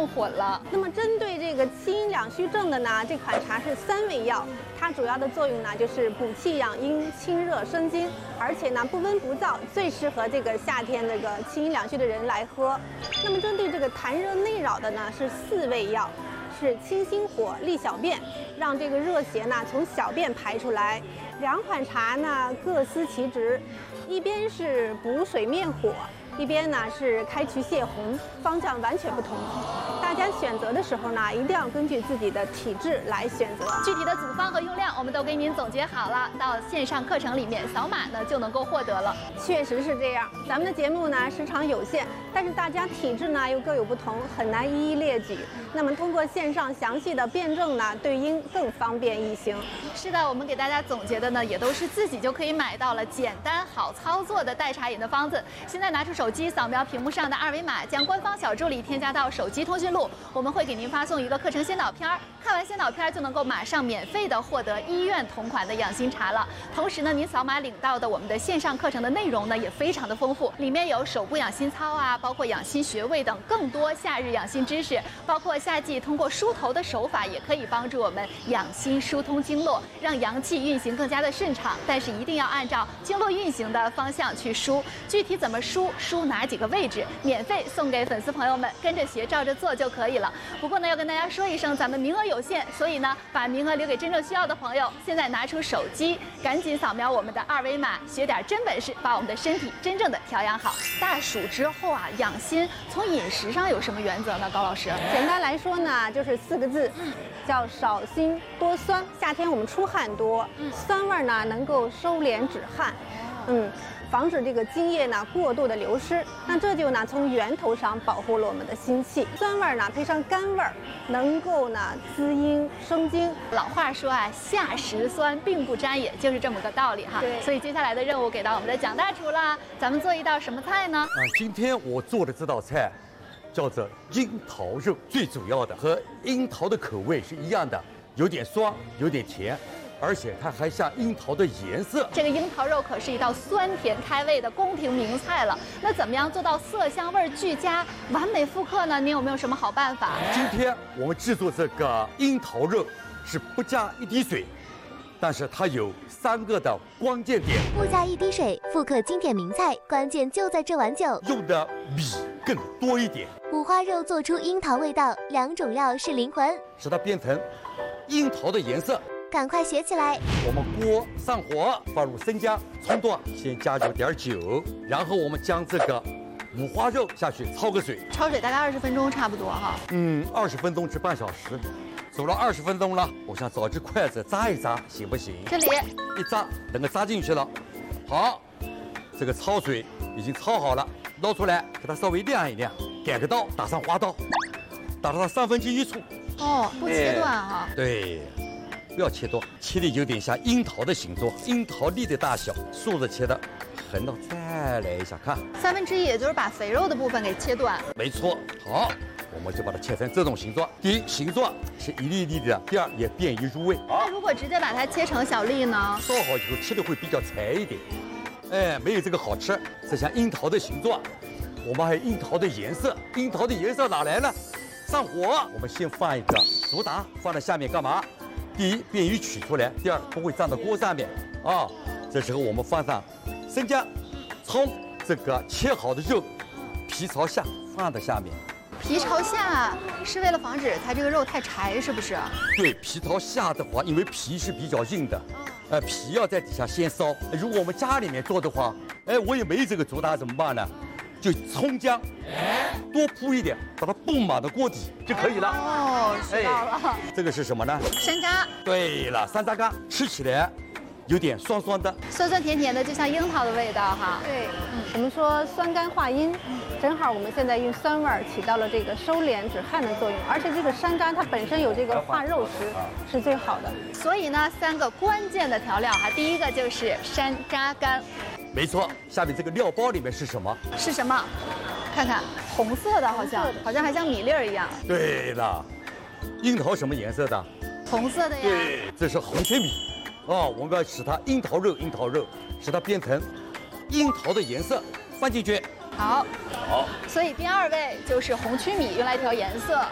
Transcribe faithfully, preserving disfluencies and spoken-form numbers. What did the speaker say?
弄混了。 那么针对这个气阴两虚症的呢，这款茶是三味药，它主要的作用呢就是补气养阴、清热生津，而且呢不温不燥，最适合这个夏天这个气阴两虚的人来喝。那么针对这个痰热内扰的呢是四味药。是清心火、利小便，让这个热邪呢从小便排出来。两款茶呢各司其职，一边是补水灭火，一边呢是开渠泄洪，方向完全不同。大家选择的时候呢，一定要根据自己的体质来选择。 具体的组方和用量我们都给您总结好了，到线上课程里面扫码呢就能够获得了。 确实是这样，咱们的节目呢时长有限，但是大家体质呢又各有不同，很难一一列举。那么通过线上详细的辩证呢，对应更方便易行。 是的，我们给大家总结的呢，也都是自己就可以买到了简单好操作的代茶饮的方子。现在拿出手机扫描屏幕上的二维码，将官方小助理添加到手机通讯录，我们会给您发送一个课程先导片儿，看完先导片就能够马上免费的获得医院同款的养心茶了。同时呢，您扫码领到的我们的线上课程的内容呢，也非常的丰富，里面有手部养心操啊，包括养心穴位等更多夏日养心知识，包括夏季通过梳头的手法也可以帮助我们养心疏通经络，让阳气运行更加的顺畅。但是一定要按照经络运行的方向去梳，具体怎么梳，梳哪几个位置，免费送给粉丝朋友们，跟着学照着做就可以了。不过呢，要跟大家说一声，咱们名额有限，所以呢，把名额留给真正需要的朋友。现在拿出手机，赶紧扫描我们的二维码，学点真本事，把我们的身体真正的调养好。大暑之后啊，养心从饮食上有什么原则呢？高老师， 简单来说呢，就是四个字，叫少辛多酸。夏天我们出汗多，酸味呢能够收敛止汗，嗯。防止这个津液呢过度的流失，那这就呢从源头上保护了我们的心气。酸味呢配上甘味儿，能够呢滋阴生津。 老话说啊，夏食酸并不沾，也就是这么个道理哈。 对。 所以接下来的任务给到我们的蒋大厨啦，咱们做一道什么菜呢？ 啊，今天我做的这道菜叫做樱桃肉，最主要的和樱桃的口味是一样的，有点酸，有点甜。而且它还像樱桃的颜色。 这个樱桃肉可是一道酸甜开胃的宫廷名菜了。那怎么样做到色香味俱佳、完美复刻呢？您有没有什么好办法？ 今天我们制作这个樱桃肉是不加一滴水，但是它有三个的关键点。 不加一滴水，复刻经典名菜，关键就在这碗酒。 用的米更多一点。 五花肉做出樱桃味道，两种料是灵魂， 使它变成樱桃的颜色。 赶快学起来！ 我们锅上火，放入生姜、葱段，先加入点酒，然后我们将这个五花肉下去焯个水， 焯水大概二十分钟差不多哈。 嗯，二十分钟至半小时。走了二十分钟了，我想找只筷子扎一扎，行不行？ 这里一扎，等个扎进去了。好，这个焯水已经焯好了，捞出来，给它稍微晾一晾，改个刀，打上花刀，打到它三分之一处。 哦，不切断哈、 哎。对。不要切多，切的有点像樱桃的形状，樱桃粒的大小，竖着切的，横到再来一下，看三分之一，也就是把肥肉的部分给切断。 没错，好，我们就把它切成这种形状。第一，形状是一粒粒的；第二，也便于入味。 那如果直接把它切成小粒呢？ 烧好以后切的会比较柴一点，哎，没有这个好吃。这像樱桃的形状，我们还有樱桃的颜色。樱桃的颜色哪来呢？上火，我们先放一个竹达，放在下面干嘛？第一，便于取出来；第二，不会粘到锅上面啊。这时候我们放上生姜、葱，这个切好的肉，皮朝下放在下面。 皮朝下是为了防止它这个肉太柴，是不是？ 对，皮朝下的话，因为皮是比较硬的，呃，皮要在底下先烧。如果我们家里面做的话，哎，我也没有这个竹达怎么办呢？就葱姜多铺一点，把它布满到锅底就可以了。 哦，学到了。 哎、这个是什么呢？ 山楂。 对了，山楂干吃起来有点酸酸的， 酸酸甜甜的，就像樱桃的味道哈。 对，嗯，我们说酸甘化阴，正好我们现在用酸味儿起到了这个收敛止汗的作用，而且这个山楂它本身有这个化肉食，是最好的。 所以呢，三个关键的调料哈，第一个就是山楂干。 没错，下面这个料包里面是什么？ 是什么？看看，红色的，好像好像还像米粒儿一样。 对了，樱桃什么颜色的？ 红色的呀。 对，这是红曲米。哦，我们要使它樱桃肉，樱桃肉，使它变成樱桃的颜色，放进去。 好， 好。 所以第二位就是红曲米，用来调颜色。